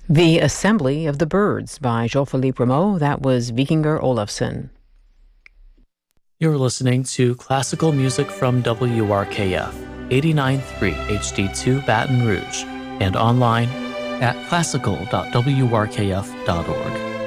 The Assembly of the Birds by Jean-Philippe Rameau. That was Vikingur Olafsson. You're listening to classical music from WRKF 89.3 HD2 Baton Rouge and online at classical.wrkf.org.